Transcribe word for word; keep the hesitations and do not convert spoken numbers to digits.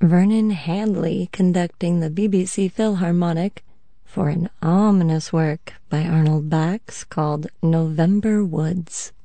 Vernon Handley conducting the B B C Philharmonic for an ominous work by Arnold Bax called November Woods.